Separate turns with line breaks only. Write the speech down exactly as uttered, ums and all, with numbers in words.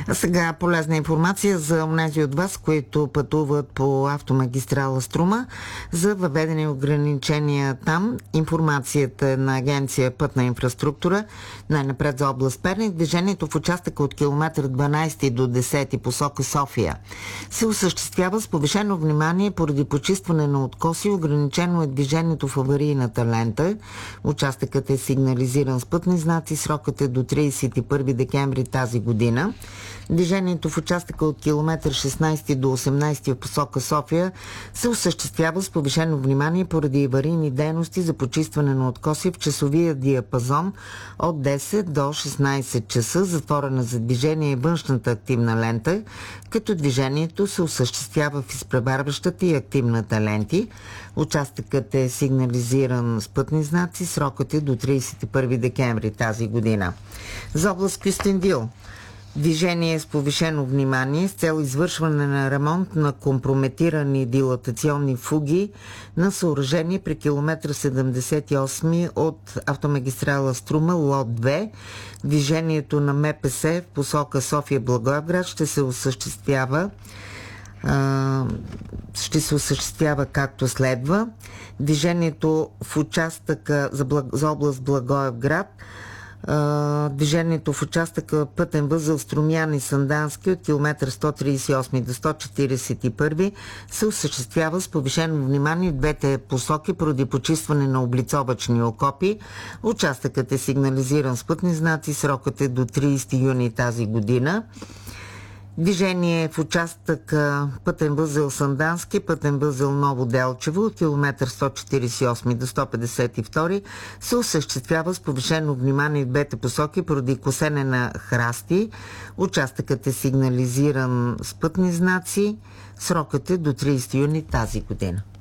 А сега полезна информация за онези от вас, които пътуват по автомагистрала Струма за въведени ограничения там. Информацията е на Агенция Пътна инфраструктура. Най-напред за област Перник. Движението в участъка от километър дванайсети до десети посока София се осъществява с повишено внимание поради почистване на откоси. Ограничено е движението в аварийната лента. Участъкът е сигнализиран с пътни знаци. Срокът е до трийсет и първи декември тази година. Движението в участъка от километър шестнайсети до осемнайсети в посока София се осъществява с повишено внимание поради аварийни дейности за почистване на откоси в часовия диапазон от десет до шестнайсет часа. Затворена за движение е външната активна лента, като движението се осъществява в изпреварващата и активната ленти. Участъкът е сигнализиран с пътни знаци. Срокът е до трийсет и първи декември тази година. За област Кюстендил. Движение с повишено внимание с цел извършване на ремонт на компрометирани дилатационни фуги на съоръжение при километър седемдесет и осми от автомагистрала Струма, лот две. Движението на М П С в посока София-Благоевград ще се осъществява ще се осъществява както следва. Движението в участъка за, Благ... за област Благоевград, движението в участъка пътен възел Струмяни и Сандански от километър сто трийсет и осми до сто четирийсет и първи се осъществява с повишено внимание в двете посоки поради почистване на облицовъчни окопи. Участъкът е сигнализиран с пътни знаци. Срокът е до трийсети юни тази година. Движение в участък пътен възел Сандански, пътен възел Ново Делчево от километър сто четирийсет и осми до сто петдесет и втори се осъществява с повишено внимание в двете посоки поради косене на храсти. Участъкът е сигнализиран с пътни знаци. Срокът е до трийсети юни тази година.